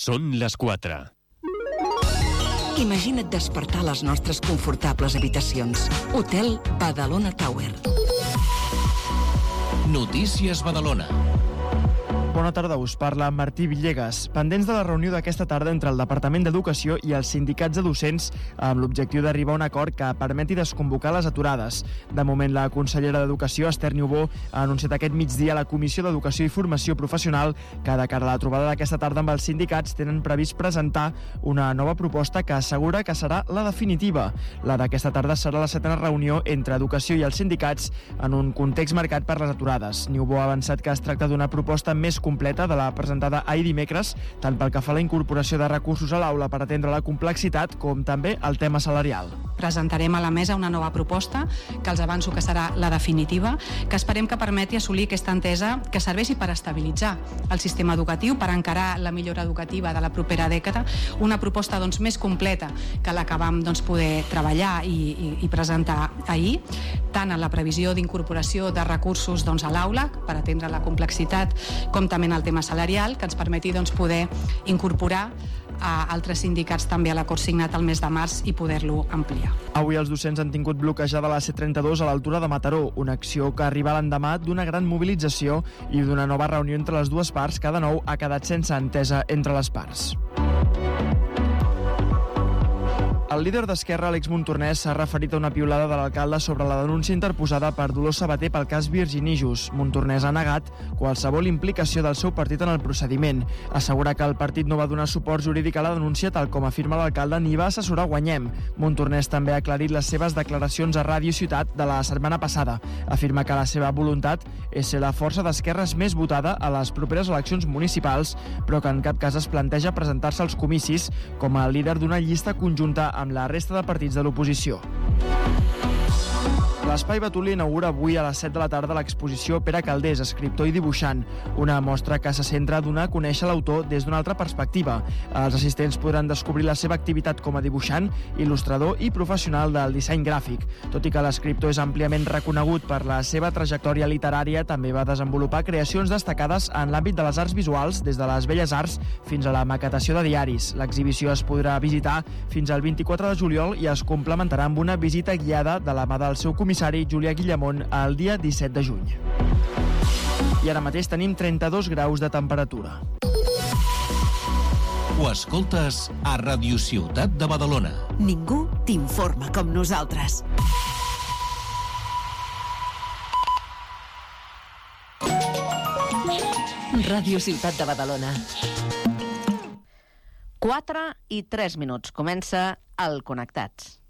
Són les 4. Imagina't despertar a les nostres confortables habitacions. Hotel Badalona Tower. Notícies Badalona. Bona tarda, us parla Martí Villegas. Pendents de la reunió d'aquesta tarda entre el Departament d'Educació i els sindicats de docents amb l'objectiu d'arribar a un acord que permeti desconvocar les aturades. De moment, la consellera d'Educació, Esther Niubó, ha anunciat aquest migdia a la Comissió d'Educació i Formació Professional que de cara a la trobada d'aquesta tarda amb els sindicats tenen previst presentar una nova proposta que assegura que serà la definitiva. La d'aquesta tarda serà la 7a reunió entre Educació i els sindicats en un context marcat per les aturades. Niubó ha avançat que es tracta d'una proposta més completa de la presentada ahir dimecres, tant pel que fa a la incorporació de recursos a l'aula per atendre la complexitat, com també el tema salarial. Presentarem a la mesa una nova proposta, que els avanço que serà la definitiva, que esperem que permeti assolir aquesta entesa que serveixi per estabilitzar el sistema educatiu, per encarar la millora educativa de la propera dècada, una proposta més completa que la que vam poder treballar i presentar ahir, tant en la previsió d'incorporació de recursos a l'aula per atendre la complexitat, com també en el tema salarial, que ens permeti poder incorporar a altres sindicats també a l'acord signat el mes de març i poder-lo ampliar. Avui els docents han tingut bloquejada la C32 a l'altura de Mataró, una acció que arriba l'endemà d'una gran mobilització i d'una nova reunió entre les dues parts que de nou ha quedat sense entesa entre les parts. El líder d'Esquerra, Àlex Montornès, s'ha referit a una piulada de l'alcalde sobre la denúncia interposada per Dolors Sabater pel cas Virginijus. Montornès ha negat qualsevol implicació del seu partit en el procediment. Assegura que el partit no va donar suport jurídic a la denúncia, tal com afirma l'alcalde, ni va assessorar Guanyem. Montornès també ha aclarit les seves declaracions a Ràdio Ciutat de la setmana passada. Afirma que la seva voluntat és ser la força d'esquerres més votada a les properes eleccions municipals, però que en cap cas es planteja presentar-se als comicis com a líder d'una llista conjunta amb la resta de partits de l'oposició. L'Espai Batuli inaugura avui a les 7 de la tarda l'exposició Pere Calders, escriptor i dibuixant, una mostra que se centra a donar a conèixer l'autor des d'una altra perspectiva. Els assistents podran descobrir la seva activitat com a dibuixant, il·lustrador i professional del disseny gràfic. Tot i que l'escriptor és àmpliament reconegut per la seva trajectòria literària, també va desenvolupar creacions destacades en l'àmbit de les arts visuals, des de les belles arts fins a la maquetació de diaris. L'exhibició es podrà visitar fins al 24 de juliol i es complementarà amb una visita guiada de la mà del seu comissari Julià Guillamont el dia 17 de juny. I ara mateix tenim 32 graus de temperatura. Ho escoltes a Ràdio Ciutat de Badalona. Ningú t'informa com nosaltres. Ràdio Ciutat de Badalona. 4 i 3 minuts. Comença el Connectats.